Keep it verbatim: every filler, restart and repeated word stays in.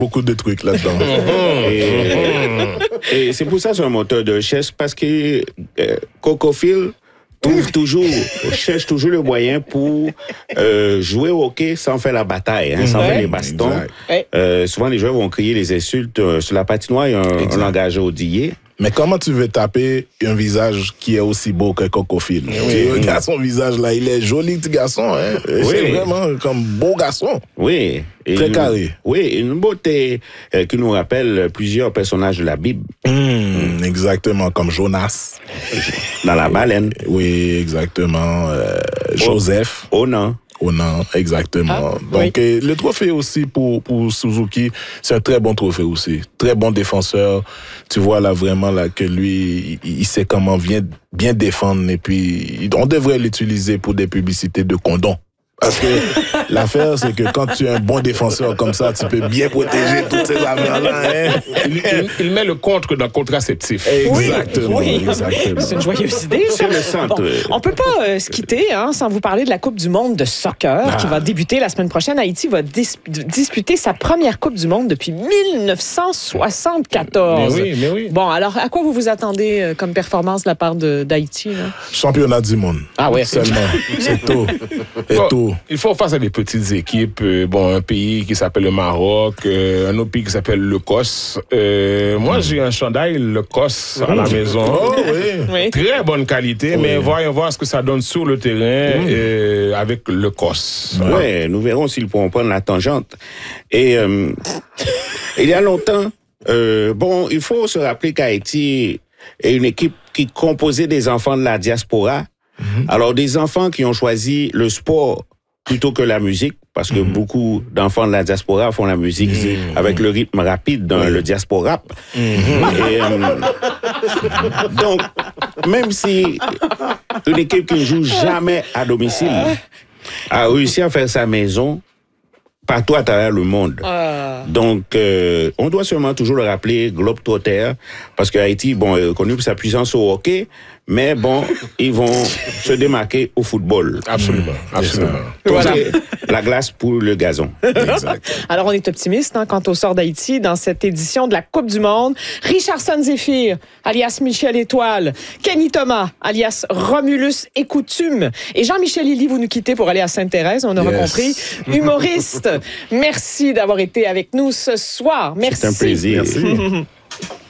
beaucoup de trucs là-dedans. et, et c'est pour ça que c'est un moteur de recherche, parce que euh, Cocofield trouve toujours, cherche toujours le moyen pour euh, jouer au hockey sans faire la bataille, hein, sans ouais. faire les bastons. Euh, souvent, les joueurs vont crier les insultes. Euh, sur la patinoire, il y a un, un langage audié. Mais comment tu veux taper un visage qui est aussi beau que Cocofield? Oui, tu regardes son visage là, il est joli petit garçon, hein? Oui. C'est vraiment comme beau garçon. Oui. Et très une, carré. Oui, une beauté euh, qui nous rappelle plusieurs personnages de la Bible. Mmh, mmh. Exactement, comme Jonas. Dans la baleine. Oui, exactement. Euh, Joseph. Oh non. Oh non, exactement. Ah, Donc, oui. euh, le trophée aussi pour, pour Suzuki, c'est un très bon trophée aussi. Très bon défenseur. Tu vois là vraiment là que lui, il, il sait comment bien, bien défendre. Et puis, on devrait l'utiliser pour des publicités de condoms. Parce que l'affaire, c'est que quand tu es un bon défenseur comme ça, tu peux bien protéger toutes ces affaires-là. Hein? Il, il, il met le contre dans le contraceptif. Exactement, oui. exactement. C'est une joyeuse idée, ça. C'est le centre. Bon, on peut pas euh, se quitter hein, sans vous parler de la Coupe du monde de soccer ah. qui va débuter la semaine prochaine. Haïti va dis- disputer sa première Coupe du monde depuis dix-neuf cent soixante-quatorze. Mais oui, mais oui. Bon, alors, à quoi vous vous attendez euh, comme performance de la part de, d'Haïti? Là? Championnat du monde. Ah ouais, seulement. C'est tôt. C'est bon, tôt. Il faut face à des petites équipes. Euh, bon, un pays qui s'appelle le Maroc, euh, un autre pays qui s'appelle l'Écosse. Euh, moi, mmh. j'ai un chandail l'Écosse mmh. à la maison. Oh, oui. oui. Très bonne qualité, oui. mais voyons voir ce que ça donne sur le terrain mmh. euh, avec l'Écosse. Oui, ouais, nous verrons s'ils pourront prendre la tangente. Et euh, il y a longtemps, euh, bon, il faut se rappeler qu'Haïti est une équipe qui composait des enfants de la diaspora. Mmh. Alors, des enfants qui ont choisi le sport plutôt que la musique, parce que mmh. beaucoup d'enfants de la diaspora font la musique mmh. avec le rythme rapide dans mmh. le diaspora rap. Mmh. Et, euh, donc, même si une équipe qui ne joue jamais à domicile a réussi à faire sa maison partout à travers le monde. Euh... Donc, euh, on doit seulement toujours le rappeler, Globetrotter, parce que Haïti, bon, est connu pour sa puissance au hockey, mais bon, ils vont se démarquer au football. Absolument, mmh. absolument. Voilà. La glace pour le gazon. Exact. Alors, on est optimiste hein, quant au sort d'Haïti dans cette édition de la Coupe du monde. Richardson Zéphyr, alias Michel Étoile, Kenny Thomas, alias Romulus et Coutume, et Jean-Michel Lily, vous nous quittez pour aller à Sainte-Thérèse, on aura yes. compris. Humoriste, merci d'avoir été avec nous ce soir. Merci. C'est un plaisir. Merci.